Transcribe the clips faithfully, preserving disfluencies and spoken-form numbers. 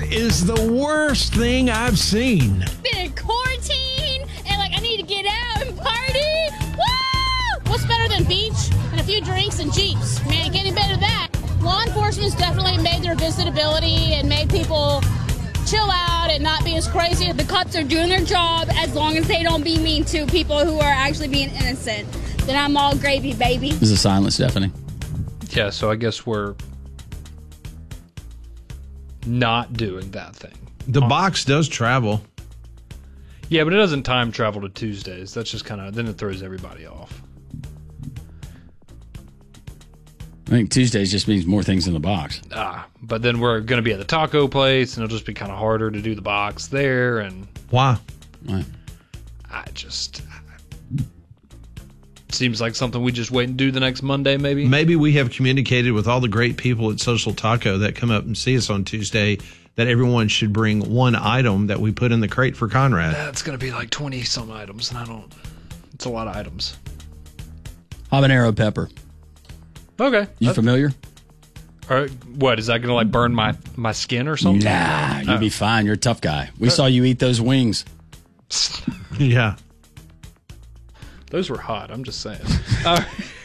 is the worst thing I've seen. Been in quarantine, and like I need to get out and party. Woo! What's better than beach and a few drinks and Jeeps? Man, getting better than that. Law enforcement's definitely made their visitability and made people chill out and not be as crazy. The cops are doing their job as long as they don't be mean to people who are actually being innocent. Then I'm all gravy, baby. This is a silent Stephanie. Yeah, so I guess we're not doing that thing. The box does travel. Yeah, but it doesn't time travel to Tuesdays. That's just kind of, then it throws everybody off. I think Tuesdays just means more things in the box. Ah, but then we're going to be at the taco place, and it'll just be kind of harder to do the box there. And Why? Why? I just seems like something we just wait and do the next Monday, maybe. Maybe we have communicated with all the great people at Social Taco that come up and see us on Tuesday that everyone should bring one item that we put in the crate for Conrad. That's going to be like twenty some items, and I don't. It's a lot of items. Habanero pepper. Okay. You familiar? All right, what, is that going to like burn my, my skin or something? Nah, you'll Oh. be fine. You're a tough guy. We saw you eat those wings. Yeah. Those were hot, I'm just saying. Uh,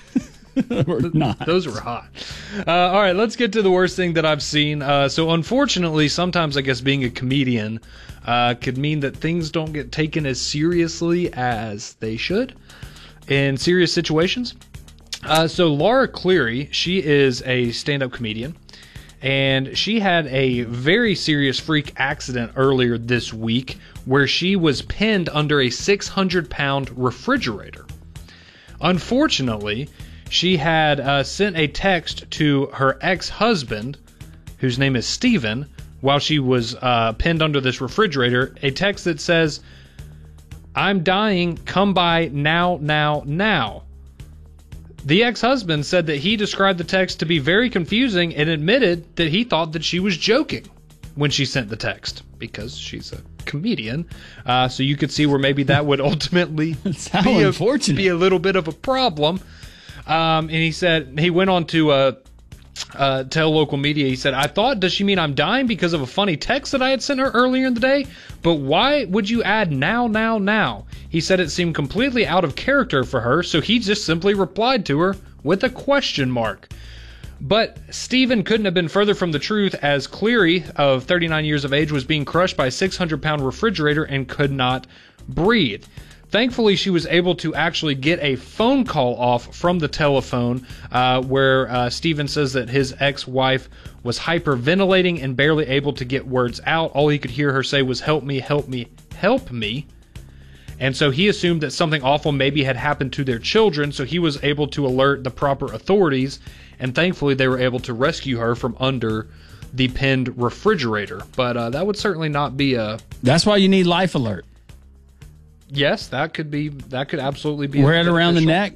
Or not. those were hot. Uh, all right, let's get to the worst thing that I've seen. Uh, so unfortunately, sometimes I guess being a comedian uh, could mean that things don't get taken as seriously as they should in serious situations. Uh, so Laura Cleary, she is a stand-up comedian, and she had a very serious freak accident earlier this week where she was pinned under a six hundred pound refrigerator. Unfortunately, she had uh, sent a text to her ex-husband, whose name is Steven, while she was uh, pinned under this refrigerator, a text that says, "I'm dying, come by now, now, now." The ex-husband said that he described the text to be very confusing and admitted that he thought that she was joking when she sent the text because she's a comedian. Uh, so you could see where maybe that would ultimately how be, a, unfortunate. be a little bit of a problem. Um, and he said, he went on to uh, uh, tell local media, he said, "I thought, does she mean I'm dying because of a funny text that I had sent her earlier in the day? But why would you add now, now, now?" He said it seemed completely out of character for her, so he just simply replied to her with a question mark. But Steven couldn't have been further from the truth, as Cleary, of thirty-nine years of age, was being crushed by a six hundred pound refrigerator and could not breathe. Thankfully, she was able to actually get a phone call off from the telephone uh, where uh, Steven says that his ex-wife was hyperventilating and barely able to get words out. All he could hear her say was, "Help me, help me, help me." And so he assumed that something awful maybe had happened to their children, so he was able to alert the proper authorities, and thankfully they were able to rescue her from under the pinned refrigerator. But uh, that would certainly not be a... That's why you need Life Alert. Yes, that could be, that could absolutely be... Wear it around the neck.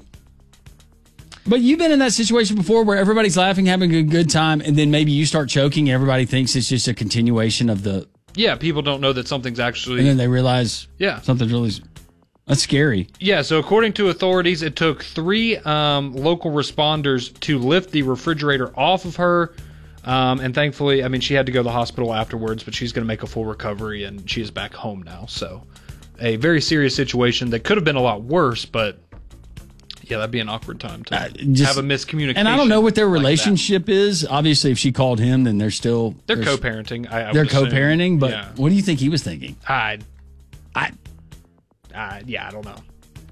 But you've been in that situation before where everybody's laughing, having a good time, and then maybe you start choking, and everybody thinks it's just a continuation of the... Yeah, people don't know that something's actually... And then they realize yeah. something's really... That's scary. Yeah, so according to authorities, it took three um, local responders to lift the refrigerator off of her. Um, and thankfully, I mean, she had to go to the hospital afterwards, but she's going to make a full recovery, and she is back home now. So a very serious situation that could have been a lot worse, but yeah, that'd be an awkward time to uh, just have a miscommunication. And I don't know what their relationship like is. Obviously, if she called him, then they're still... They're co-parenting. I, I they're would assume. co-parenting, but yeah. What do you think he was thinking? I... I... Uh, yeah, I don't know.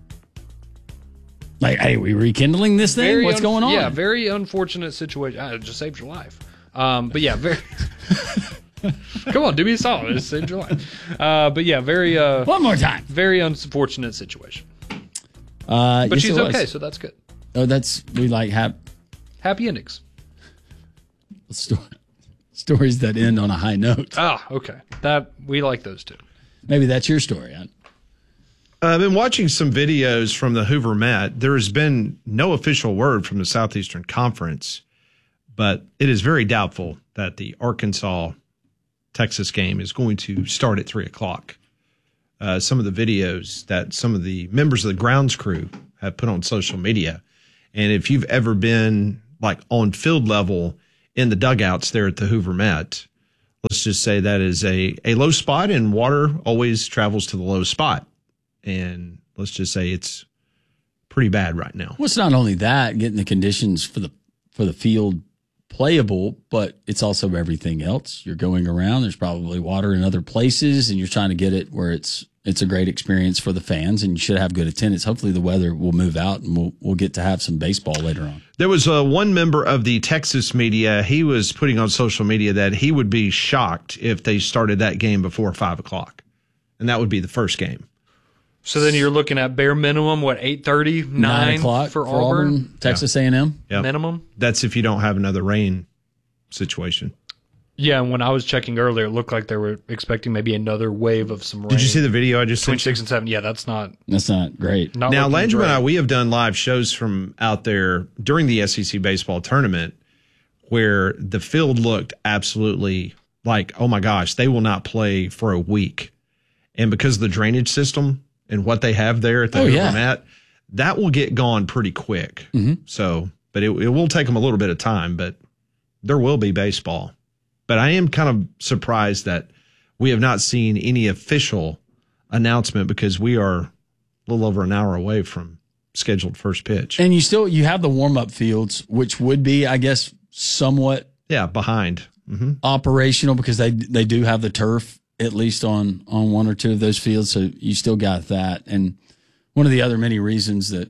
Like, hey, we rekindling this thing? Very What's un- going on? Yeah, very unfortunate situation. Uh, it just saved your life. Um, but yeah, very... Come on, do me a solid. It saved your life. Uh, but yeah, very... Uh, One more time. Very unfortunate situation. Uh, but yes, she's okay, so that's good. Oh, that's... We like... Have, Happy endings. Sto- stories that end on a high note. Ah, okay. That we like those too. Maybe that's your story, huh? I've been watching some videos from the Hoover Met. There has been no official word from the Southeastern Conference, but it is very doubtful that the Arkansas-Texas game is going to start at three o'clock. Uh, some of the videos that some of the members of the grounds crew have put on social media, and if you've ever been like on field level in the dugouts there at the Hoover Met, let's just say that is a, a low spot, and water always travels to the low spot. And let's just say it's pretty bad right now. Well, it's not only that, getting the conditions for the for the field playable, but it's also everything else. You're going around, there's probably water in other places, and you're trying to get it where it's it's a great experience for the fans, and you should have good attendance. Hopefully the weather will move out, and we'll we'll get to have some baseball later on. There was uh, one member of the Texas media. He was putting on social media that he would be shocked if they started that game before five o'clock, and that would be the first game. So then you're looking at bare minimum, what, eight thirty, nine o'clock for, for Auburn? Auburn, Texas A and M. Yep. Minimum? That's if you don't have another rain situation. Yeah, and when I was checking earlier, it looked like they were expecting maybe another wave of some rain. Did you see the video I just Between sent you? six and seven. Yeah, that's not That's not great. not Now, looking Landry great. and I, we have done live shows from out there during the S E C baseball tournament where the field looked absolutely like, oh my gosh, they will not play for a week. And because of the drainage system and what they have there at the Oh, Hoover yeah. Mat, that will get gone pretty quick. Mm-hmm. So, but it, it will take them a little bit of time, but there will be baseball. But I am kind of surprised that we have not seen any official announcement because we are a little over an hour away from scheduled first pitch. And you still you have the warm up fields, which would be, I guess, somewhat Yeah, behind. Mm-hmm. operational because they they do have the turf at least on on one or two of those fields, so you still got that. And one of the other many reasons that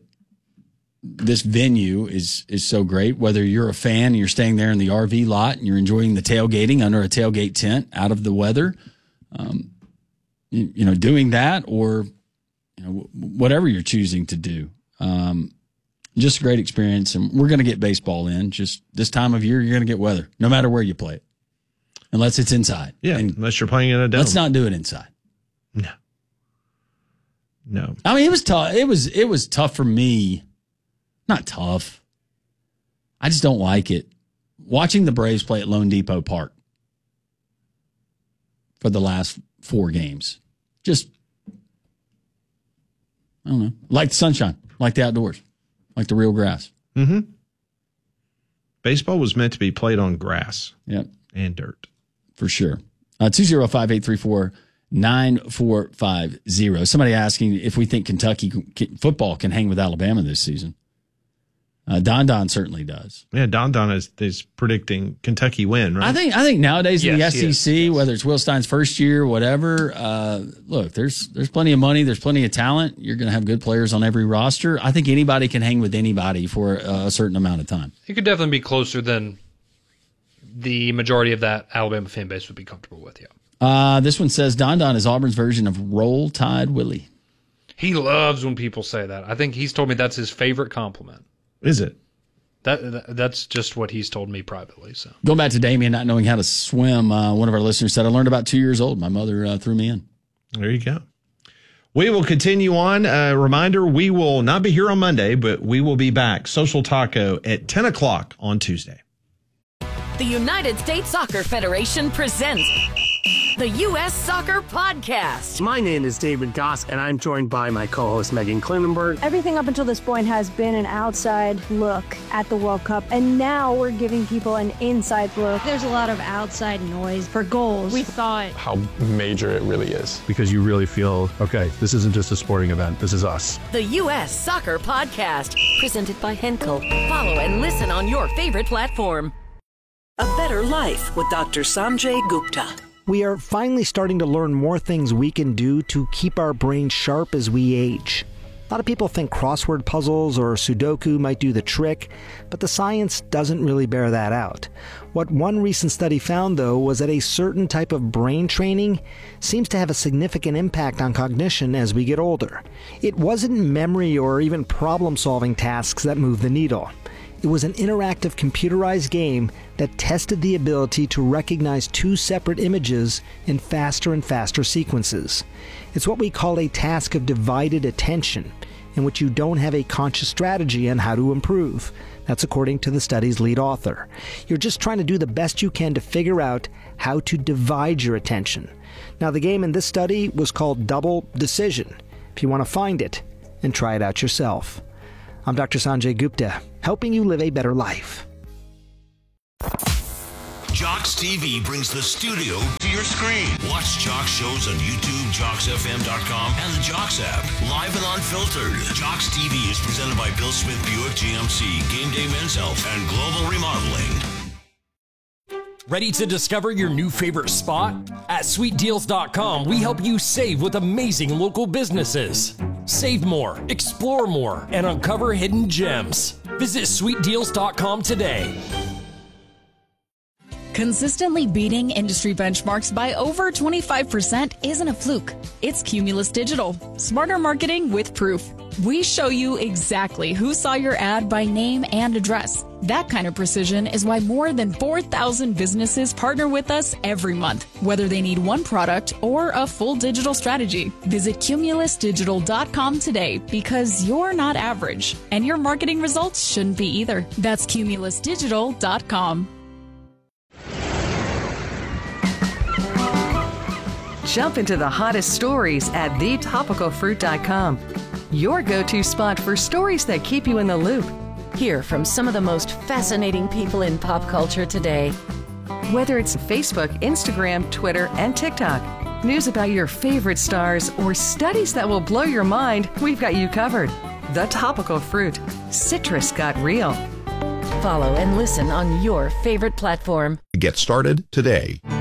this venue is is so great, whether you're a fan and you're staying there in the R V lot and you're enjoying the tailgating under a tailgate tent out of the weather, um, you, you know, doing that or you know whatever you're choosing to do, um, just a great experience. And we're going to get baseball in. Just this time of year, you're going to get weather, no matter where you play it, unless it's inside. Yeah, and unless you're playing in a dome. let's not do it inside. No. No. I mean, it was tough. It was it was tough for me. Not tough. I just don't like it. Watching the Braves play at Lone Depot Park for the last four games. Just, I don't know. Like the sunshine, like the outdoors, like the real grass. Mm-hmm. Baseball was meant to be played on grass Yep, and dirt. for sure. Uh, two oh five, eight three four, nine four five zero. Somebody asking if we think Kentucky can, football can hang with Alabama this season. Uh, Don Don certainly does. Yeah, Don Don is, is predicting Kentucky win, right? I think I think nowadays in the Yes, S he E is, C, yes. whether it's Will Stein's first year, whatever, uh, look, there's there's plenty of money, there's plenty of talent. You're going to have good players on every roster. I think anybody can hang with anybody for a certain amount of time. It could definitely be closer than the majority of that Alabama fan base would be comfortable with, yeah. Uh, this one says Don Don is Auburn's version of Roll Tide Willie. He loves when people say that. I think he's told me that's his favorite compliment. Is it? That, that That's just what he's told me privately. So Going back to Damien not knowing how to swim, uh, one of our listeners said, I learned about two years old. My mother uh, threw me in. There you go. We will continue on. A reminder, we will not be here on Monday, but we will be back. Social Taco at ten o'clock on Tuesday. The United States Soccer Federation presents the U S Soccer Podcast. My name is David Goss, and I'm joined by my co-host Megan Klinenberg. Everything up until this point has been an outside look at the World Cup, and now we're giving people an inside look. There's a lot of outside noise for goals. We thought how major it really is. Because you really feel, okay, this isn't just a sporting event, this is us. The U S Soccer Podcast, presented by Henkel. Follow and listen on your favorite platform. A Better Life with Doctor Sanjay Gupta. We are finally starting to learn more things we can do to keep our brains sharp as we age. A lot of people think crossword puzzles or Sudoku might do the trick, but the science doesn't really bear that out. What one recent study found, though, was that a certain type of brain training seems to have a significant impact on cognition as we get older. It wasn't memory or even problem-solving tasks that moved the needle. It was an interactive computerized game that tested the ability to recognize two separate images in faster and faster sequences. It's what we call a task of divided attention, in which you don't have a conscious strategy on how to improve. That's according to the study's lead author. You're just trying to do the best you can to figure out how to divide your attention. Now, the game in this study was called Double Decision, if you want to find it and try it out yourself. I'm Doctor Sanjay Gupta, helping you live a better life. Jog Jocks T V brings the studio to your screen. Watch Jocks shows on YouTube, jocks f m dot com, and the Jocks app. Live and unfiltered. Jocks T V is presented by Bill Smith Buick G M C, Game Day Men's Health, and Global Remodeling. Ready to discover your new favorite spot? At sweet deals dot com, we help you save with amazing local businesses. Save more, explore more, and uncover hidden gems. Visit sweet deals dot com today. Consistently beating industry benchmarks by over twenty-five percent isn't a fluke. It's Cumulus Digital. Smarter marketing with proof. We show you exactly who saw your ad by name and address. That kind of precision is why more than four thousand businesses partner with us every month, whether they need one product or a full digital strategy. Visit cumulus digital dot com today because you're not average, and your marketing results shouldn't be either. That's cumulus digital dot com. Jump into the hottest stories at the topical fruit dot com. Your go-to spot for stories that keep you in the loop. Hear from some of the most fascinating people in pop culture today. Whether it's Facebook, Instagram, Twitter, and TikTok, news about your favorite stars, or studies that will blow your mind, we've got you covered. The Topical Fruit. Citrus got real. Follow and listen on your favorite platform. Get started today.